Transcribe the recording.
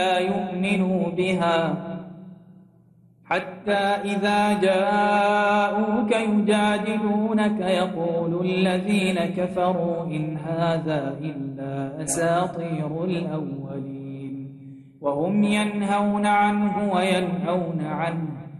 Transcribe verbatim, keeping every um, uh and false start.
لا يؤمنوا بها حتى إذا جاءوك يجادلونك يقول الذين كفروا إن هذا إلا أساطير الأولين وهم ينهون عنه وينهون عنه